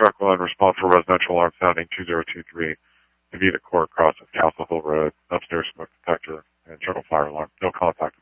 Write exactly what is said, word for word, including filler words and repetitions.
truck will then respond for residential alarm sounding two zero two three. Avita Court crosses Castle Hill Road, upstairs smoke detector, and internal fire alarm. No contact.